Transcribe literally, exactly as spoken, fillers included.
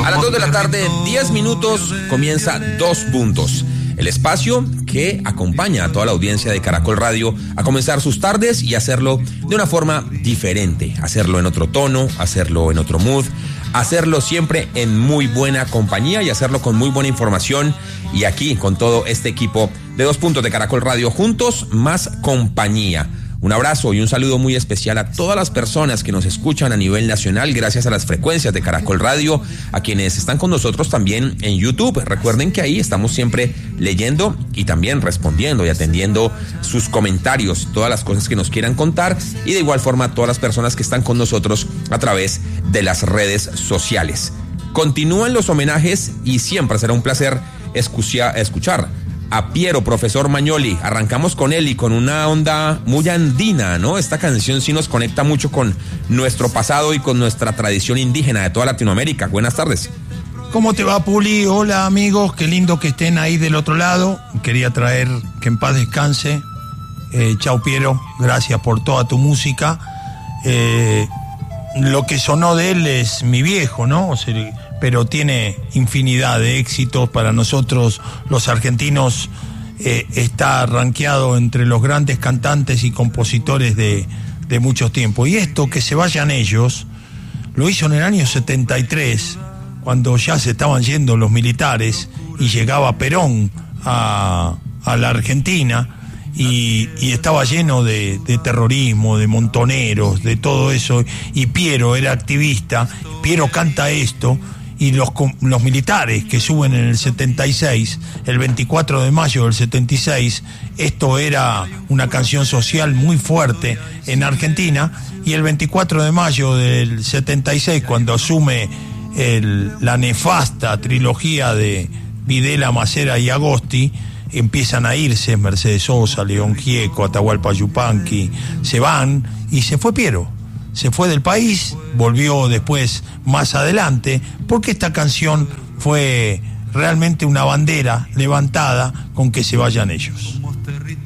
A las dos de la tarde, diez minutos, comienza Dos Puntos. El espacio que acompaña a toda la audiencia de Caracol Radio a comenzar sus tardes y hacerlo de una forma diferente. Hacerlo en otro tono, hacerlo en otro mood, hacerlo siempre en muy buena compañía y hacerlo con muy buena información. Y aquí, con todo este equipo de Dos Puntos de Caracol Radio, juntos, más compañía. Un abrazo y un saludo muy especial a todas las personas que nos escuchan a nivel nacional gracias a las frecuencias de Caracol Radio, a quienes están con nosotros también en YouTube. Recuerden que ahí estamos siempre leyendo y también respondiendo y atendiendo sus comentarios, todas las cosas que nos quieran contar, y de igual forma a todas las personas que están con nosotros a través de las redes sociales. Continúan los homenajes y siempre será un placer escucha, escuchar a Piero, profesor Magnoli. Arrancamos con él y con una onda muy andina, ¿no? Esta canción sí nos conecta mucho con nuestro pasado y con nuestra tradición indígena de toda Latinoamérica. Buenas tardes. ¿Cómo te va, Puli? Hola, amigos, qué lindo que estén ahí del otro lado. Quería traer que en paz descanse. Eh, chao, Piero, gracias por toda tu música. Eh, lo que sonó de él es mi viejo, ¿no? O sea, pero tiene infinidad de éxitos. Para nosotros los argentinos eh, está rankeado entre los grandes cantantes y compositores de, de muchos tiempos. Y esto, Que se vayan ellos, lo hizo en el año setenta y tres, cuando ya se estaban yendo los militares y llegaba Perón a, a la Argentina, y, y estaba lleno de, de terrorismo, de montoneros, de todo eso, y Piero era activista. Piero canta esto, y los, los militares que suben en el setenta y seis, el veinticuatro de mayo del setenta y seis, esto era una canción social muy fuerte en Argentina, y el veinticuatro de mayo del setenta y seis, cuando asume el, la nefasta trilogía de Videla, Macera y Agosti, empiezan a irse Mercedes Sosa, León Gieco, Atahualpa Yupanqui, se van, y se fue Piero. Se fue del país, volvió después más adelante, porque esta canción fue realmente una bandera levantada con Que se vayan ellos.